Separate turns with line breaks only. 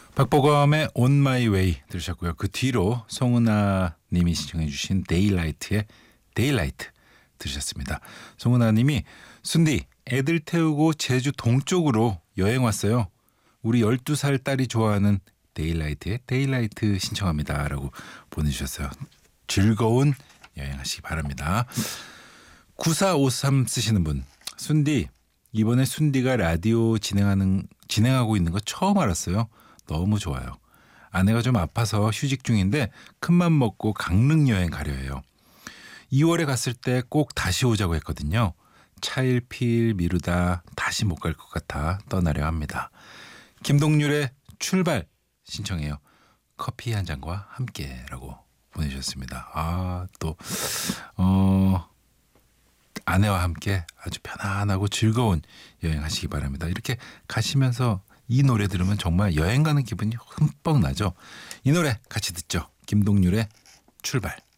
박보검의 On My Way 들으셨고요. 그 뒤로 송은아 님이 신청해 주신 데일라이트의 데일라이트 들으셨습니다. 송은아 님이 순디 애들 태우고 제주 동쪽으로 여행 왔어요. 우리 12살 딸이 좋아하는 데일라이트의 데일라이트 신청합니다 라고 보내주셨어요. 즐거운 여행하시기 바랍니다. 9453 쓰시는 분, 순디 이번에 순디가 라디오 진행하고 있는 거 처음 알았어요. 너무 좋아요. 아내가 좀 아파서 휴직 중인데 큰맘 먹고 강릉 여행 가려 해요. 2월에 갔을 때 꼭 다시 오자고 했거든요. 차일피일 미루다 다시 못 갈 것 같아 떠나려 합니다. 김동률의 출발 신청해요. 커피 한 잔과 함께라고 보내주셨습니다. 또 아내와 함께 아주 편안하고 즐거운 여행하시기 바랍니다. 이렇게 가시면서 이 노래 들으면 정말 여행 가는 기분이 흠뻑 나죠. 이 노래 같이 듣죠. 김동률의 출발.